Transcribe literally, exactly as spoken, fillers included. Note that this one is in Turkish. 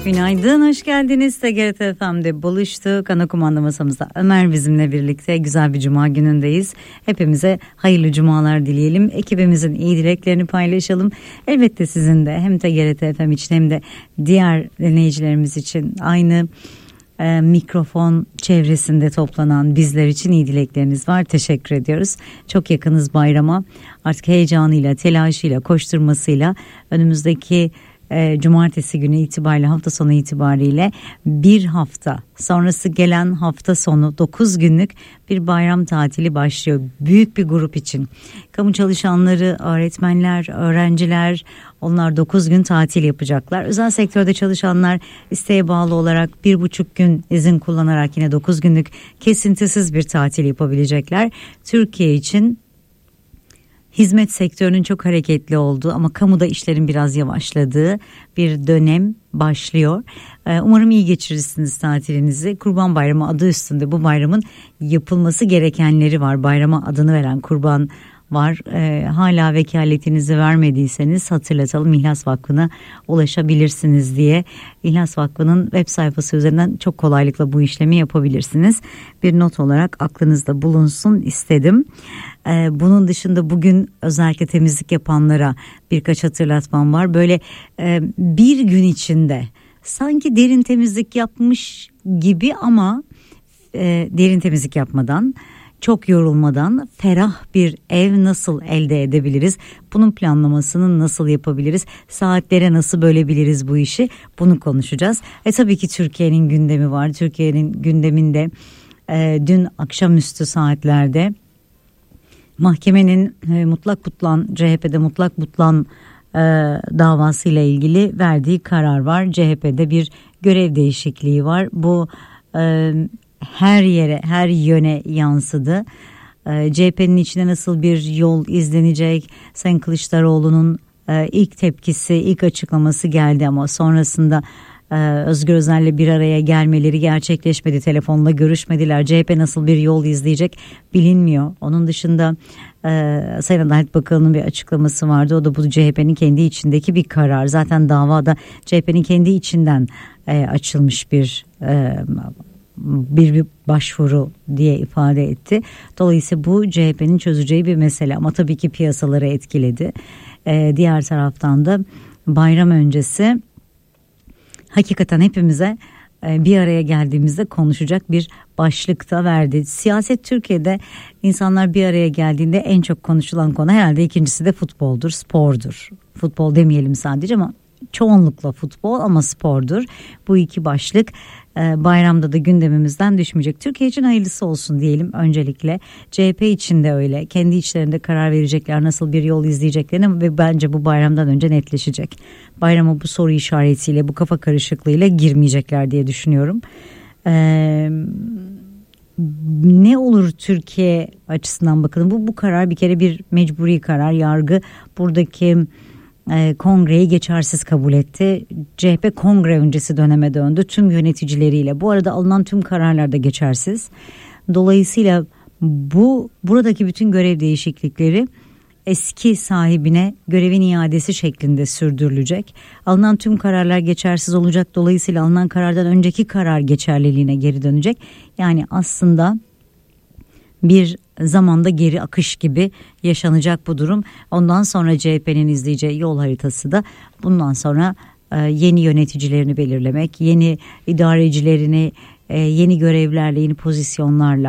Günaydın, hoş geldiniz. T G R T F M'de buluştuk. Ana kumanda masamızda Ömer bizimle birlikte. Güzel bir cuma günündeyiz. Hepimize hayırlı cumalar dileyelim. Ekibimizin iyi dileklerini paylaşalım. Elbette sizin de hem T G R T F M için hem de diğer dinleyicilerimiz için aynı e, mikrofon çevresinde toplanan bizler için iyi dilekleriniz var. Teşekkür ediyoruz. Çok yakınız bayrama. Artık heyecanıyla, telaşıyla, koşturmasıyla önümüzdeki E, cumartesi günü itibariyle, hafta sonu itibariyle bir hafta sonrası gelen hafta sonu dokuz günlük bir bayram tatili başlıyor büyük bir grup için. Kamu çalışanları, öğretmenler, öğrenciler, onlar dokuz gün tatil yapacaklar. Özel sektörde çalışanlar isteğe bağlı olarak bir buçuk gün izin kullanarak yine dokuz günlük kesintisiz bir tatil yapabilecekler. Türkiye için hizmet sektörünün çok hareketli olduğu ama kamuda işlerin biraz yavaşladığı bir dönem başlıyor. Umarım iyi geçirirsiniz tatilinizi. Kurban Bayramı adı üstünde bu bayramın yapılması gerekenleri var. Bayrama adını veren kurban var. E, hala vekaletinizi vermediyseniz hatırlatalım, İhlas Vakfı'na ulaşabilirsiniz diye. İhlas Vakfı'nın web sayfası üzerinden çok kolaylıkla bu işlemi yapabilirsiniz. Bir not olarak aklınızda bulunsun istedim. E, bunun dışında bugün özellikle temizlik yapanlara birkaç hatırlatmam var. Böyle e, bir gün içinde sanki derin temizlik yapmış gibi ama e, derin temizlik yapmadan, çok yorulmadan ferah bir ev nasıl elde edebiliriz? Bunun planlamasını nasıl yapabiliriz? Saatlere nasıl bölebiliriz bu işi? Bunu konuşacağız. E tabii ki Türkiye'nin gündemi var. Türkiye'nin gündeminde e, dün akşamüstü saatlerde mahkemenin e, mutlak butlan, C H P'de mutlak butlan e, davasıyla ilgili verdiği karar var. C H P'de bir görev değişikliği var. Bu e, her yere, her yöne yansıdı. Ee, C H P'nin içine nasıl bir yol izlenecek? Sayın Kılıçdaroğlu'nun e, ilk tepkisi, ilk açıklaması geldi ama sonrasında e, Özgür Özel'le bir araya gelmeleri gerçekleşmedi. Telefonla görüşmediler. C H P nasıl bir yol izleyecek bilinmiyor. Onun dışında e, Sayın Adalet Bakanı'nın bir açıklaması vardı. O da bu C H P'nin kendi içindeki bir karar. Zaten davada C H P'nin kendi içinden e, açılmış bir e, bir, bir başvuru diye ifade etti. Dolayısıyla bu C H P'nin çözeceği bir mesele ama tabii ki piyasaları etkiledi. Ee, diğer taraftan da bayram öncesi hakikaten hepimize e, bir araya geldiğimizde konuşacak bir başlık da verdi. Siyaset Türkiye'de insanlar bir araya geldiğinde en çok konuşulan konu herhalde ikincisi de futboldur, spordur. Futbol demeyelim sadece ama çoğunlukla futbol ama spordur. Bu iki başlık e, bayramda da gündemimizden düşmeyecek. Türkiye için hayırlısı olsun diyelim öncelikle. C H P için de öyle. Kendi içlerinde karar verecekler nasıl bir yol izleyeceklerini ve bence bu bayramdan önce netleşecek. Bayrama bu soru işaretiyle, bu kafa karışıklığıyla girmeyecekler diye düşünüyorum. Eee Ne olur Türkiye açısından bakalım. Bu bu karar bir kere bir mecburi karar. Yargı buradaki e, kongreyi geçersiz kabul etti. C H P kongre öncesi döneme döndü tüm yöneticileriyle. Bu arada alınan tüm kararlar da geçersiz. Dolayısıyla bu buradaki bütün görev değişiklikleri eski sahibine görevin iadesi şeklinde sürdürülecek. Alınan tüm kararlar geçersiz olacak. Dolayısıyla alınan karardan önceki karar geçerliliğine geri dönecek. Yani aslında bir zamanda geri akış gibi yaşanacak bu durum. Ondan sonra C H P'nin izleyeceği yol haritası da bundan sonra yeni yöneticilerini belirlemek, yeni idarecilerini, yeni görevlerle, yeni pozisyonlarla